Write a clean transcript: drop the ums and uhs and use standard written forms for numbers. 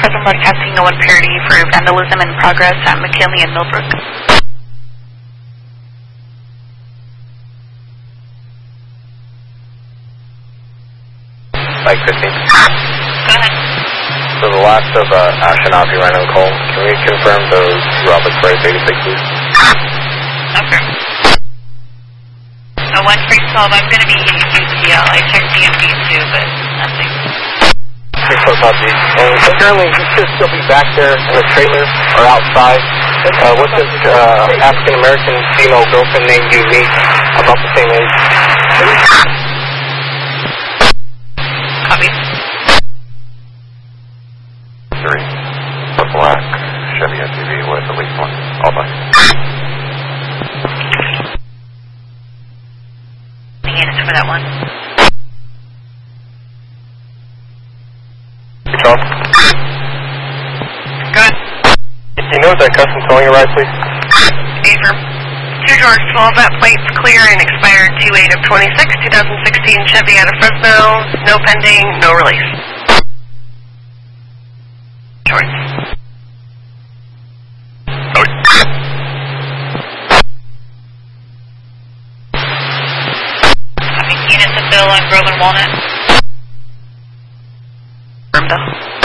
Custom broadcasting no one parody for vandalism in progress at McKinley and Millbrook. Mike 15. Go ahead. So the last of Ashenopi, Rhino, and Cole, can we confirm those Roberts Price 86, please? Okay. 1-3-12, I'm going to be hitting UCL. I checked DMV too, but nothing. Copy. And apparently he should still be back there in the trailer or outside. What's this African-American female girlfriend named Unique, about the same age? Copy. 3. A black Chevy SUV with at least one. All black. The units for that one. Charles? Go ahead. You know that custom towing arrived, please? Affirm. 2 George 12, that plate's clear and expired 2/8 of 26, 2016 Chevy out of Fresno. No pending, no release. George. Units of Bill on Grove and Walnut. Bill.